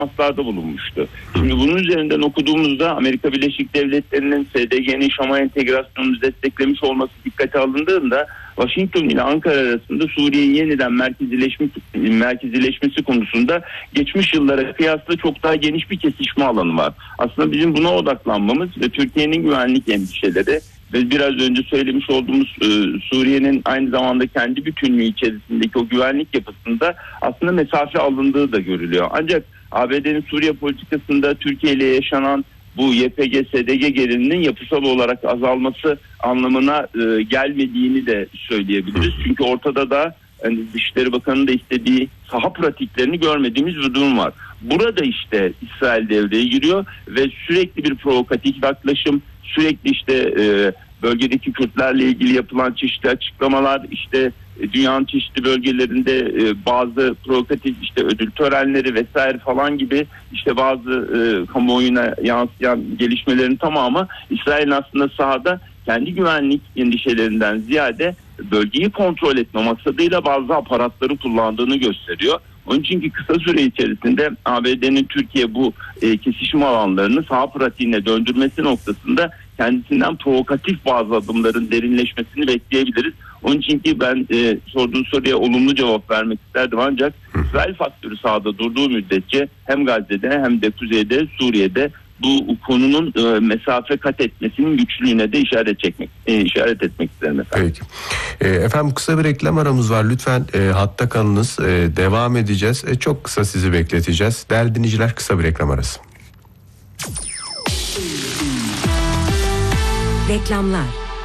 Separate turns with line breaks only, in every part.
temaslarda bulunmuştu. Şimdi bunun üzerinden okuduğumuzda Amerika Birleşik Devletleri'nin SDG'nin Şam'a entegrasyonunu desteklemiş olması dikkate alındığında Washington ile Ankara arasında Suriye'nin yeniden merkezileşmesi konusunda geçmiş yıllara kıyasla çok daha geniş bir kesişme alanı var. Aslında bizim buna odaklanmamız ve Türkiye'nin güvenlik endişeleri ve biraz önce söylemiş olduğumuz Suriye'nin aynı zamanda kendi bütünlüğü içerisindeki o güvenlik yapısında aslında mesafe alındığı da görülüyor. Ancak ABD'nin Suriye politikasında Türkiye ile yaşanan bu YPG-SDG gerilinin yapısal olarak azalması anlamına gelmediğini de söyleyebiliriz. Çünkü ortada da yani Dışişleri Bakanı'nın da istediği saha pratiklerini görmediğimiz bir durum var. Burada işte İsrail devreye giriyor ve sürekli bir provokatif yaklaşım, sürekli işte bölgedeki Kürtlerle ilgili yapılan çeşitli açıklamalar, işte dünyanın çeşitli bölgelerinde bazı provokatif işte ödül törenleri vesaire falan gibi işte bazı kamuoyuna yansıyan gelişmelerin tamamı İsrail'in aslında sahada kendi güvenlik endişelerinden ziyade bölgeyi kontrol etme maksadıyla bazı aparatları kullandığını gösteriyor. Onun için ki kısa süre içerisinde ABD'nin Türkiye bu kesişim alanlarını saha pratiğine döndürmesi noktasında kendisinden provokatif bazı adımların derinleşmesini bekleyebiliriz. Onun için ki ben sorduğun soruya olumlu cevap vermek isterdim ancak İsrail faktörü sahada durduğu müddetçe hem Gazze'de hem de kuzeyde Suriye'de bu konunun mesafe kat etmesinin güçlüğüne de işaret etmek isterim efendim.
Peki. Efendim kısa bir reklam aramız var. Lütfen hatta kalınız. Devam edeceğiz. Çok kısa sizi bekleteceğiz. Değerli dinleyiciler, kısa bir reklam arası.
Reklamlar.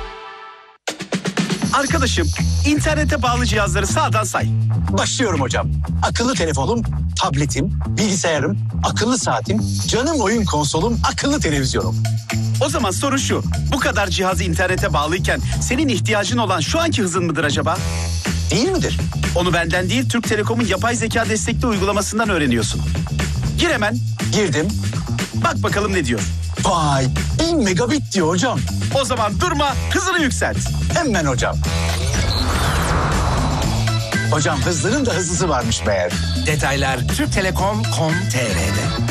Arkadaşım, internete bağlı cihazları sağdan say.
Başlıyorum hocam. Akıllı telefonum, tabletim, bilgisayarım, akıllı saatim, canım oyun konsolum, akıllı televizyonum.
O zaman soru şu. Bu kadar cihazı internete bağlıyken senin ihtiyacın olan şu anki hızın mıdır acaba?
Değil midir?
Onu benden değil, Türk Telekom'un yapay zeka destekli uygulamasından öğreniyorsun. Gir hemen.
Girdim.
Bak bakalım ne diyor.
Vay, 1000 megabit diyor hocam.
O zaman durma, hızını yükselt.
Hemen hocam. Hocam hızların da hızlısı varmış meğer.
Detaylar turktelekom.com.tr'de.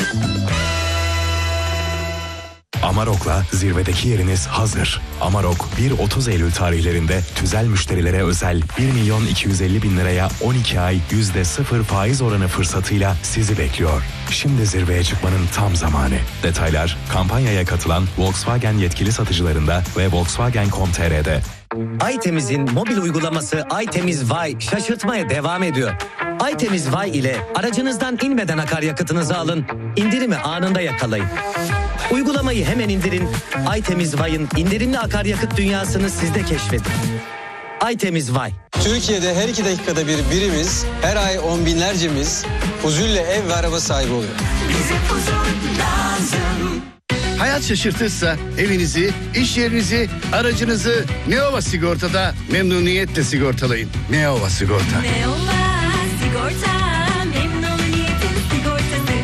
Amarok'la zirvedeki yeriniz hazır. Amarok 1-30 Eylül tarihlerinde tüzel müşterilere özel 1.250.000 liraya 12 ay %0 faiz oranı fırsatıyla sizi bekliyor. Şimdi zirveye çıkmanın tam zamanı. Detaylar kampanyaya katılan Volkswagen yetkili satıcılarında ve Volkswagen.com.tr'de.
Aytemiz'in mobil uygulaması Aytemiz Vay şaşırtmaya devam ediyor. Aytemiz Vay ile aracınızdan inmeden akaryakıtınızı alın, indirimi anında yakalayın. Uygulamayı hemen indirin, Aytemiz Vay'ın indirimli akaryakıt dünyasını siz de keşfedin. Aytemiz Vay.
Türkiye'de her 2 dakikada birimiz, her ay on binlercemiz huzulle ev ve araba sahibi oluyor.
Bize huzur lazım.
Hayat şaşırtırsa evinizi, iş yerinizi, aracınızı Neova Sigorta'da memnuniyetle sigortalayın. Neova Sigorta.
Neova Sigorta, memnuniyetin sigortası.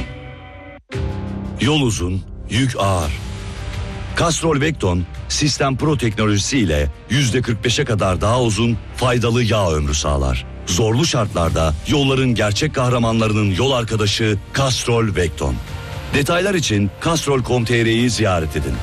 Yol uzun, yük ağır. Castrol Vecton, Sistem Pro teknolojisiyle %45'e kadar daha uzun, faydalı yağ ömrü sağlar. Zorlu şartlarda yolların gerçek kahramanlarının yol arkadaşı Castrol Vecton. Detaylar için castrol.com.tr'yi ziyaret edin.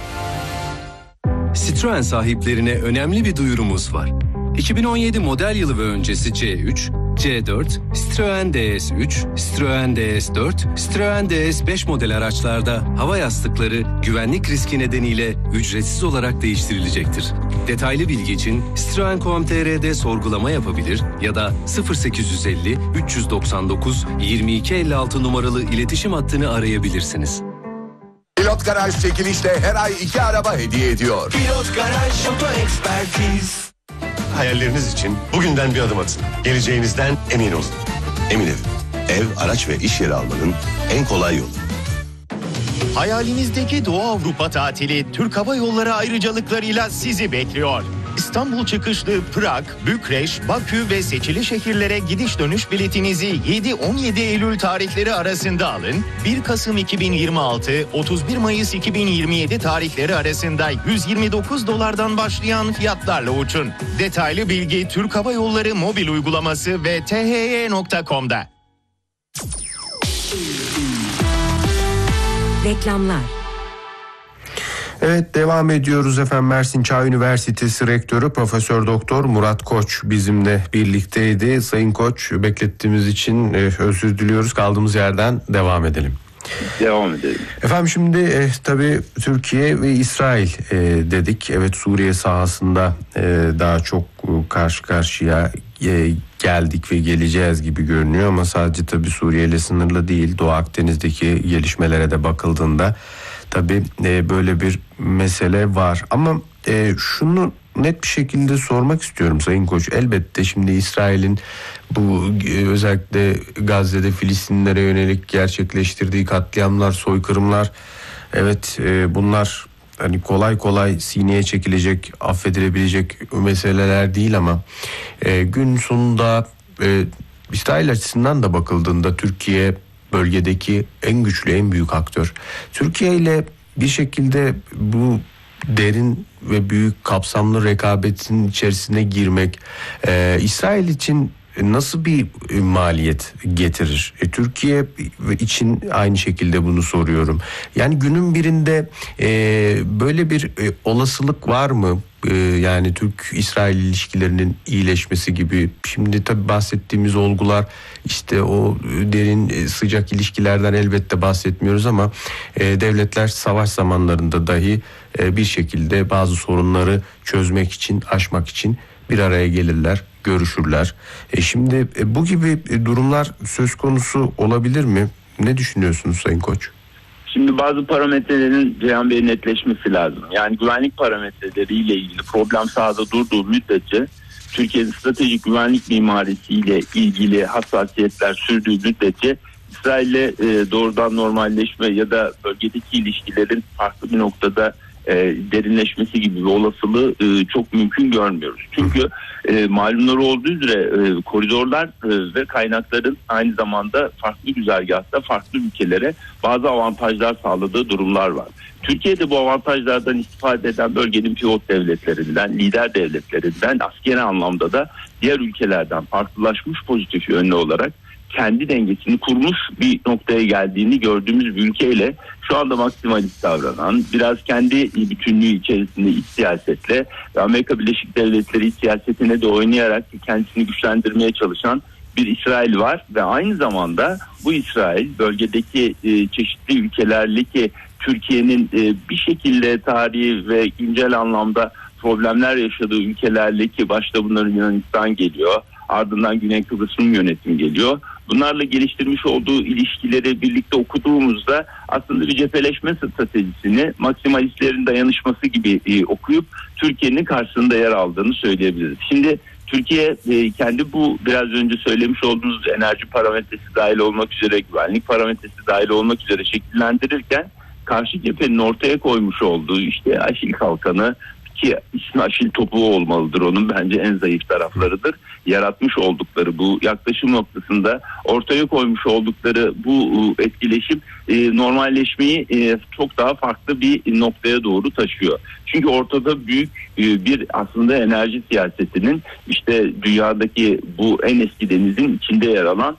Citroen sahiplerine önemli bir duyurumuz var. 2017 model yılı ve öncesi C3, C4, Citroen DS3, Citroen DS4, Citroen DS5 model araçlarda hava yastıkları güvenlik riski nedeniyle ücretsiz olarak değiştirilecektir. Detaylı bilgi için Citroen.com.tr'de sorgulama yapabilir ya da 0850 399 2256 numaralı iletişim hattını arayabilirsiniz.
Pilot Garaj çekilişte her ay 2 araba hediye ediyor.
Pilot Garaj Oto Ekspertiz.
Hayalleriniz için bugünden bir adım atın. Geleceğinizden emin olun.
Emin ev, araç ve iş yeri almanın en kolay yolu.
Hayalinizdeki Doğu Avrupa tatili Türk Hava Yolları ayrıcalıklarıyla sizi bekliyor. İstanbul çıkışlı Prag, Bükreş, Bakü ve seçili şehirlere gidiş dönüş biletinizi 7-17 Eylül tarihleri arasında alın. 1 Kasım 2026, 31 Mayıs 2027 tarihleri arasında $129'dan başlayan fiyatlarla uçun. Detaylı bilgi Türk Hava Yolları mobil uygulaması ve thy.com'da.
Reklamlar.
Evet, devam ediyoruz efendim. Mersin Çağ Üniversitesi Rektörü Profesör Doktor Murat Koç bizimle birlikteydi. Sayın Koç, beklettiğimiz için özür diliyoruz. Kaldığımız yerden devam edelim.
Devam edelim.
Efendim şimdi tabii Türkiye ve İsrail dedik. Evet, Suriye sahasında daha çok karşı karşıya geldik ve geleceğiz gibi görünüyor. Ama sadece tabii Suriye ile sınırlı değil. Doğu Akdeniz'deki gelişmelere de bakıldığında tabii böyle bir mesele var. Ama şunu net bir şekilde sormak istiyorum Sayın Koç. Elbette şimdi İsrail'in bu özellikle Gazze'de Filistinlilere yönelik gerçekleştirdiği katliamlar, soykırımlar, evet bunlar hani kolay kolay sineye çekilecek, affedilebilecek meseleler değil ama gün sonunda İsrail açısından da bakıldığında Türkiye bölgedeki en güçlü, en büyük aktör. Türkiye ile bir şekilde bu derin ve büyük kapsamlı rekabetin içerisine girmek İsrail için nasıl bir maliyet getirir? Türkiye için aynı şekilde bunu soruyorum. Yani günün birinde böyle bir olasılık var mı? Yani Türk-İsrail ilişkilerinin iyileşmesi gibi. Şimdi tabii bahsettiğimiz olgular, işte o derin sıcak ilişkilerden elbette bahsetmiyoruz ama devletler savaş zamanlarında dahi bir şekilde bazı sorunları çözmek için, aşmak için bir araya gelirler, görüşürler. Şimdi bu gibi durumlar söz konusu olabilir mi? Ne düşünüyorsunuz Sayın Koç?
Şimdi bazı parametrelerin Ceyhan Bey'in netleşmesi lazım. Yani güvenlik parametreleriyle ilgili problem sahada durduğu müddetçe Türkiye'nin stratejik güvenlik mimarisiyle ilgili hassasiyetler sürdüğü müddetçe İsrail'le doğrudan normalleşme ya da bölgedeki ilişkilerin farklı bir noktada derinleşmesi gibi bir olasılığı çok mümkün görmüyoruz. Çünkü malumları olduğu üzere koridorlar ve kaynakların aynı zamanda farklı güzergahta farklı ülkelere bazı avantajlar sağladığı durumlar var. Türkiye'de bu avantajlardan istifade eden bölgenin pivot devletlerinden, lider devletlerinden, askeri anlamda da diğer ülkelerden farklılaşmış pozitif yönlü olarak kendi dengesini kurmuş bir noktaya geldiğini gördüğümüz bir ülkeyle şu anda maksimalist davranan, biraz kendi bütünlüğü içerisinde iç siyasetle ve Amerika Birleşik Devletleri iç siyasetine de oynayarak kendisini güçlendirmeye çalışan bir İsrail var ve aynı zamanda bu İsrail bölgedeki çeşitli ülkelerle ki Türkiye'nin bir şekilde tarihi ve güncel anlamda problemler yaşadığı ülkelerle ki başta bunların Yunanistan geliyor, ardından Güney Kıbrıs'ın yönetimi geliyor. Bunlarla geliştirmiş olduğu ilişkileri birlikte okuduğumuzda aslında bir cepheleşme stratejisini maksimalistlerin dayanışması gibi okuyup Türkiye'nin karşısında yer aldığını söyleyebiliriz. Şimdi Türkiye kendi bu biraz önce söylemiş olduğunuz enerji parametresi dahil olmak üzere, güvenlik parametresi dahil olmak üzere şekillendirirken karşı cephenin ortaya koymuş olduğu işte Aşil Kalkanı, ki ismi Aşil topuğu olmalıdır, onun bence en zayıf taraflarıdır. Yaratmış oldukları bu yaklaşım noktasında ortaya koymuş oldukları bu etkileşim normalleşmeyi çok daha farklı bir noktaya doğru taşıyor. Çünkü ortada büyük bir aslında enerji siyasetinin işte dünyadaki bu en eski denizin içinde yer alan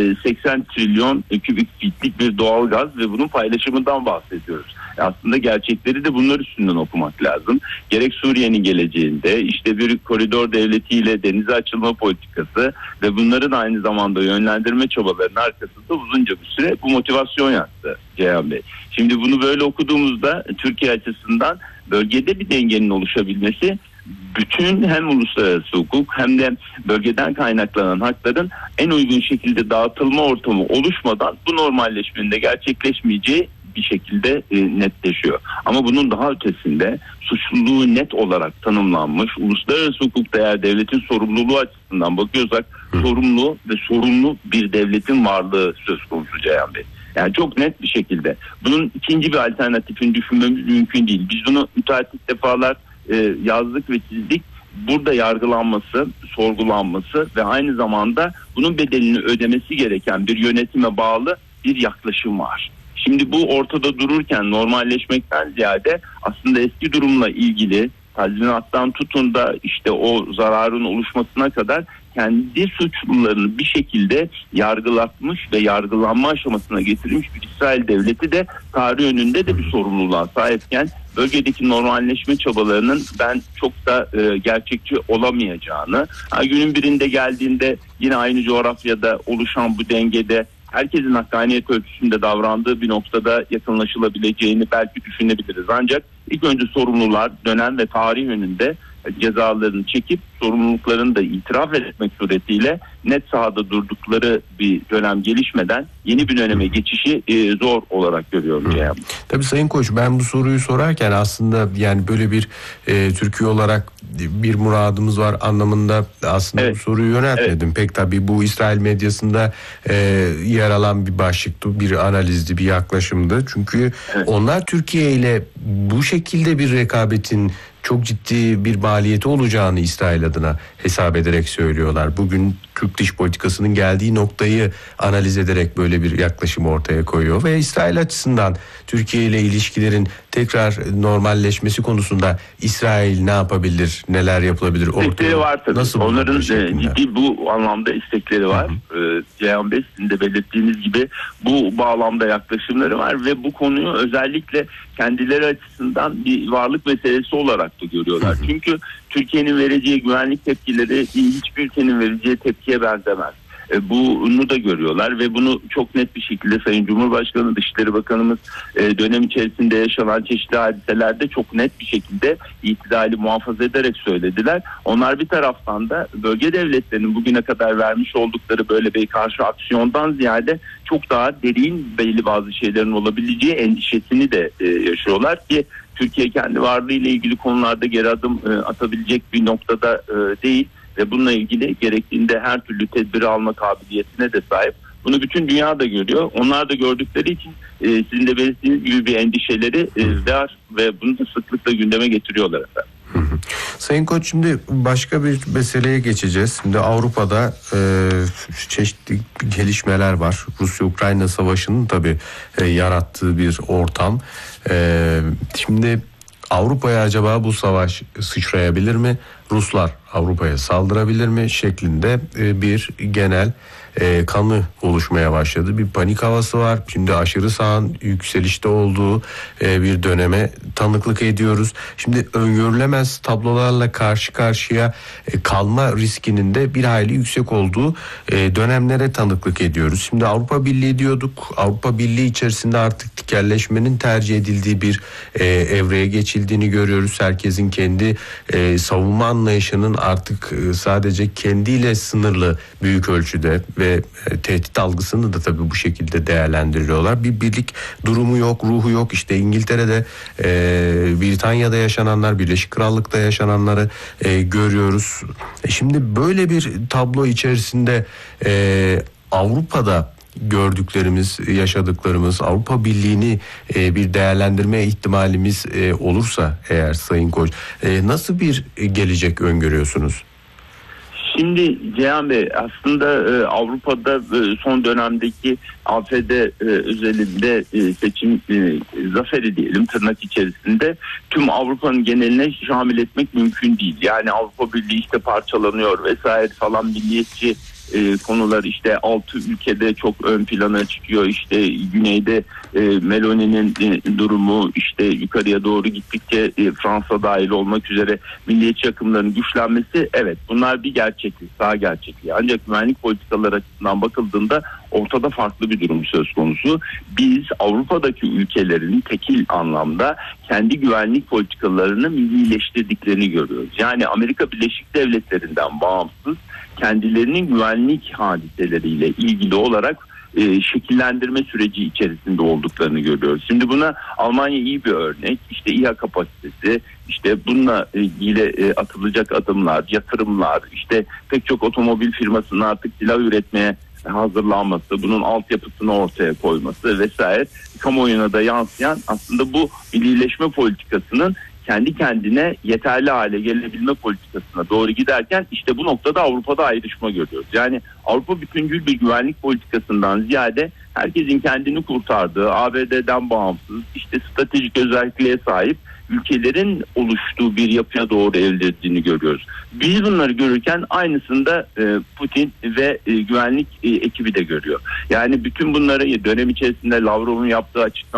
80 trilyon kübik fitlik bir doğal gaz ve bunun paylaşımından bahsediyoruz. Aslında gerçekleri de bunlar üstünden okumak lazım. Gerek Suriye'nin geleceğinde işte bir koridor devletiyle denize açılma politikası ve bunların aynı zamanda yönlendirme çabalarının arkasında uzunca bir süre bu motivasyon yattı Ceyhan Bey. Şimdi bunu böyle okuduğumuzda Türkiye açısından bölgede bir dengenin oluşabilmesi bütün hem uluslararası hukuk hem de bölgeden kaynaklanan hakların en uygun şekilde dağıtılma ortamı oluşmadan bu normalleşmenin de gerçekleşmeyeceği bir şekilde netleşiyor. Ama bunun daha ötesinde suçluluğu net olarak tanımlanmış, uluslararası hukukta eğer devletin sorumluluğu açısından bakıyorsak sorumlu ve sorumlu bir devletin varlığı söz konusu Ceyhan Bey. Yani çok net bir şekilde. Bunun ikinci bir alternatifini düşünmemiz mümkün değil. Biz bunu müteahhit defalar yazdık ve çizdik. Burada yargılanması, sorgulanması ve aynı zamanda bunun bedelini ödemesi gereken bir yönetime bağlı bir yaklaşım var. Şimdi bu ortada dururken normalleşmekten ziyade aslında eski durumla ilgili tazminattan tutun da işte o zararın oluşmasına kadar kendi suçlularını bir şekilde yargılatmış ve yargılanma aşamasına getirmiş bir İsrail devleti de tarih önünde de bir sorumluluğa sahipken bölgedeki normalleşme çabalarının ben çok da gerçekçi olamayacağını, günün birinde geldiğinde yine aynı coğrafyada oluşan bu dengede herkesin hakkaniyet ölçüsünde davrandığı bir noktada yakınlaşılabileceğini belki düşünebiliriz. Ancak ilk önce sorumlular dönem ve tarih önünde cezalarını çekip sorumluluklarını da itiraf etmek suretiyle net sahada durdukları bir dönem gelişmeden yeni bir döneme geçişi zor olarak görüyorum.
Tabii Sayın Koç, ben bu soruyu sorarken aslında yani böyle bir Türkiye olarak bir muradımız var anlamında aslında bu soruyu yöneltmedim. Pek tabii bu İsrail medyasında yer alan bir başlıktı, bir analizdi, bir yaklaşımdı. Çünkü onlar Türkiye ile bu şekilde bir rekabetin çok ciddi bir maliyeti olacağını İsrail adına hesap ederek söylüyorlar. Bugün Türk dış politikasının geldiği noktayı analiz ederek böyle bir yaklaşım ortaya koyuyor ve İsrail açısından Türkiye ile ilişkilerin tekrar normalleşmesi konusunda İsrail ne yapabilir, neler yapılabilir?
İstekleri var tabii. Nasıl onların ciddi bu anlamda istekleri var. Ceyhan Bey, sizin de belirttiğiniz gibi bu bağlamda yaklaşımları var ve bu konuyu özellikle kendileri açısından bir varlık meselesi olarak da görüyorlar. Çünkü Türkiye'nin vereceği güvenlik tepkileri hiçbir ülkenin vereceği tepkiye benzemez. Bunu da görüyorlar ve bunu çok net bir şekilde Sayın Cumhurbaşkanı, Dışişleri Bakanımız dönem içerisinde yaşanan çeşitli hadiselerde çok net bir şekilde itidali muhafaza ederek söylediler. Onlar bir taraftan da bölge devletlerinin bugüne kadar vermiş oldukları böyle bir karşı aksiyondan ziyade çok daha derin belli bazı şeylerin olabileceği endişesini de yaşıyorlar ki Türkiye kendi varlığıyla ilgili konularda geri adım atabilecek bir noktada değil. Ve bununla ilgili gerektiğinde her türlü tedbiri alma kabiliyetine de sahip. Bunu bütün dünya da görüyor. Onlar da gördükleri için sizin de belirttiğiniz gibi bir endişeleri var ve bunu da sıklıkla gündeme getiriyorlar efendim.
Sayın Koç, şimdi başka bir meseleye geçeceğiz. Şimdi Avrupa'da çeşitli gelişmeler var. Rusya-Ukrayna savaşının tabii yarattığı bir ortam. Şimdi Avrupa'ya acaba bu savaş sıçrayabilir mi? Ruslar Avrupa'ya saldırabilir mi? Şeklinde bir genel kanı oluşmaya başladı. Bir panik havası var. Şimdi aşırı sağın yükselişte olduğu bir döneme tanıklık ediyoruz. Şimdi öngörülemez tablolarla karşı karşıya kalma riskinin de bir hayli yüksek olduğu dönemlere tanıklık ediyoruz. Şimdi Avrupa Birliği diyorduk. Avrupa Birliği içerisinde artık tekelleşmenin tercih edildiği bir evreye geçildiğini görüyoruz. Herkesin kendi savunma anlayışının artık sadece kendiyle sınırlı büyük ölçüde ve tehdit algısını da tabii bu şekilde değerlendiriyorlar. Bir birlik durumu yok, ruhu yok. İşte İngiltere'de, Britanya'da yaşananlar, Birleşik Krallık'ta yaşananları görüyoruz. Şimdi böyle bir tablo içerisinde Avrupa'da gördüklerimiz, yaşadıklarımız, Avrupa Birliği'ni bir değerlendirme ihtimalimiz olursa eğer Sayın Koç, nasıl bir gelecek öngörüyorsunuz?
Şimdi Cihan Bey, aslında Avrupa'da son dönemdeki AFD özelinde seçim zaferi diyelim tırnak içerisinde tüm Avrupa'nın geneline şamil etmek mümkün değil. Yani Avrupa Birliği işte parçalanıyor vesaire falan, milliyetçi konular işte 6 ülkede çok ön plana çıkıyor. İşte güneyde Meloni'nin durumu, işte yukarıya doğru gittikçe Fransa dahil olmak üzere milliyetçi akımların güçlenmesi, evet bunlar bir gerçeklik, sağ gerçekliği. Ancak güvenlik politikaları açısından bakıldığında ortada farklı bir durum söz konusu. Biz Avrupa'daki ülkelerin tekil anlamda kendi güvenlik politikalarını millileştirdiklerini görüyoruz. Yani Amerika Birleşik Devletleri'nden bağımsız kendilerinin güvenlik hadiseleriyle ilgili olarak şekillendirme süreci içerisinde olduklarını görüyoruz. Şimdi buna Almanya iyi bir örnek. İşte İHA kapasitesi, işte bununla ilgili atılacak adımlar, yatırımlar, işte pek çok otomobil firmasının artık silah üretmeye hazırlanması, bunun altyapısını ortaya koyması vesaire kamuoyuna da yansıyan aslında bu millileşme politikasının kendi kendine yeterli hale gelebilme politikasına doğru giderken işte bu noktada Avrupa'da ayrışma görüyoruz. Yani Avrupa bütüncül bir güvenlik politikasından ziyade herkesin kendini kurtardığı, ABD'den bağımsız, işte stratejik özelliğe sahip ülkelerin oluştuğu bir yapıya doğru evrildiğini görüyoruz. Biz bunları görürken aynısında Putin ve güvenlik ekibi de görüyor. Yani bütün bunları dönem içerisinde Lavrov'un yaptığı açıklama